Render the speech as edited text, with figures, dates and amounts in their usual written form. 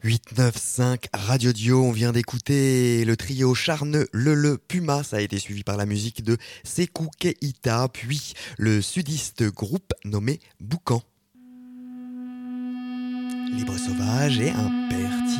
895 Radio Dio, on vient d'écouter le trio charneux Le Puma, ça a été suivi par la musique de Sekou Keita, puis le sudiste groupe nommé Boucan. Libre sauvage et impertinent.